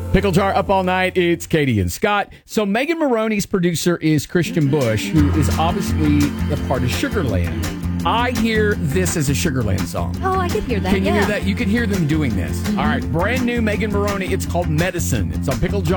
Pickle Jar up all night. It's Katie and Scott. So Megan Maroney's producer is Christian Bush, who is obviously a part of Sugarland. I hear this as a Sugarland song. Oh, I could hear that. Can you hear that? You could hear them doing this. All right, brand new Megan Maroney. It's called Medicine. It's on Pickle Jar.